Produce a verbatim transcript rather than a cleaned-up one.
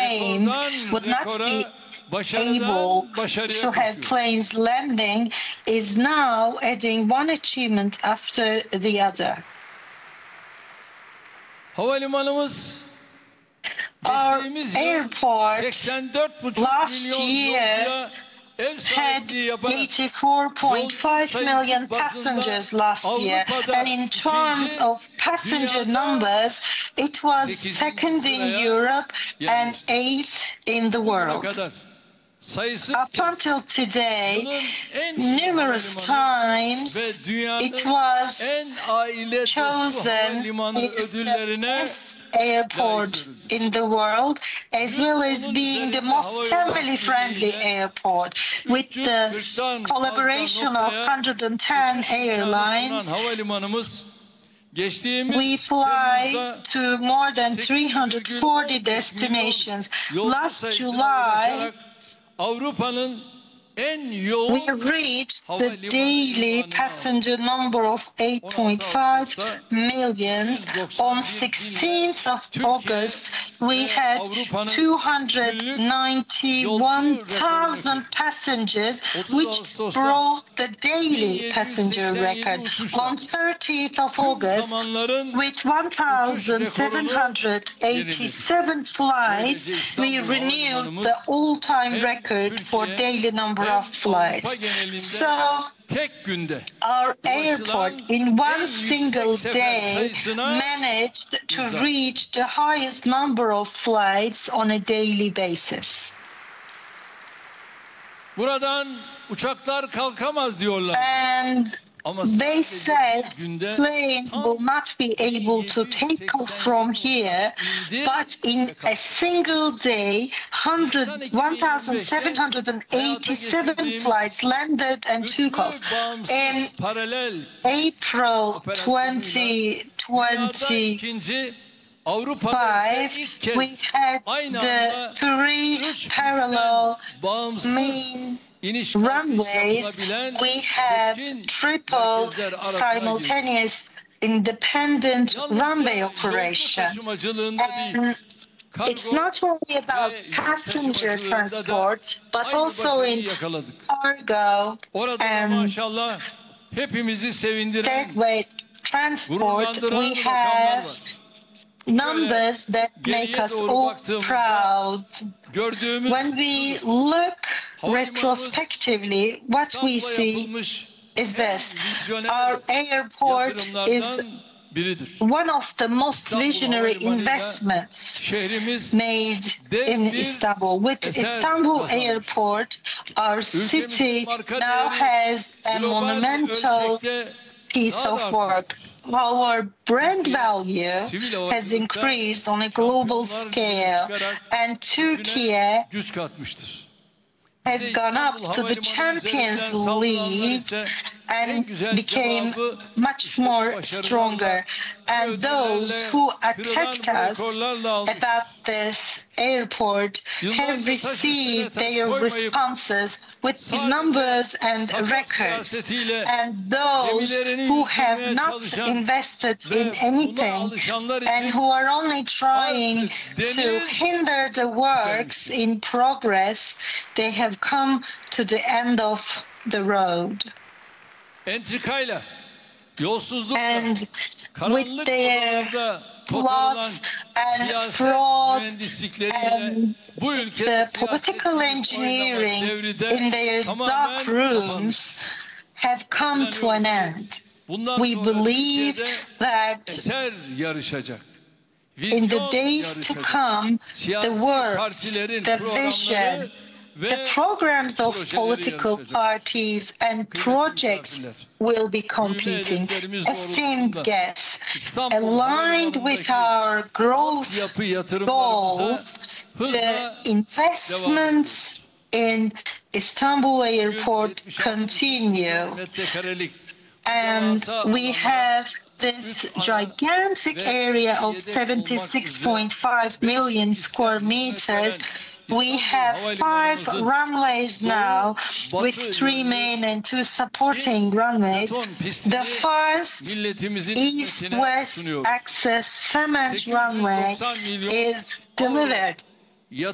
claimed would not be able to have planes landing is now adding one achievement after the other. Havalimanımız Our geçtiğimiz yıl airport seksen dört buçuk last milyon year yolcuya ev had sahipliği yaparak eighty-four point five million passengers last year, and in terms of passenger numbers, it was second in Europe and eighth in the world. Up until today, numerous times it was chosen as the best airport in the world, as well as being the most family-friendly airport, with the collaboration of one hundred ten airlines. We fly to more than three hundred forty destinations. Last July, Avrupa'nın en yoğun we reached the daily passenger number of eight point five million. On sixteenth of August, we had two hundred ninety-one thousand passengers, which broke the daily passenger record. On thirtieth of August, with one thousand seven hundred eighty-seven flights, we renewed the all-time record for daily number of flights. So our airport in one single day managed to reach the highest number of flights on a daily basis. Buradan uçaklar kalkamaz diyorlar. And they said planes will not be able to take off from here, but in a single day, one thousand seven hundred eighty-seven flights landed and took off. In April twenty twenty-five, we had the three parallel main runways. We have triple simultaneous independent runway operation. And it's not only about passenger transport, but also in cargo and deadweight transport. We have numbers that make us all proud. When we look retrospectively, what we see is this. Our airport is one of the most visionary investments made in Istanbul. With Istanbul Airport, our city now has a monumental piece of work. Our brand value has increased on a global scale, and Turkey has gone up to the Champions League and became much more stronger. And those who attacked us about this airport have received their responses with these numbers and records. And those who have not invested in anything and who are only trying to hinder the works in progress, they have come to the end of the road. And with their plots and fraud and the political engineering in their dark rooms have come to an end. We believe that in the days to come, the words, the vision, the programs of political parties and projects will be competing. Esteemed guests, aligned with our growth goals, the investments in Istanbul Airport continue. And we have this gigantic area of seventy-six point five million square meters. We have five runways now, with three main and two supporting runways. The first east-west access cement runway is delivered.